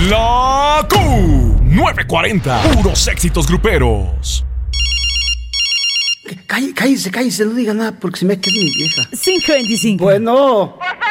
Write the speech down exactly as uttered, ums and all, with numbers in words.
La Q novecientos cuarenta, puros éxitos gruperos. Cállese, cállese, no diga nada porque se me queda mi vieja. cinco veinticinco. Bueno.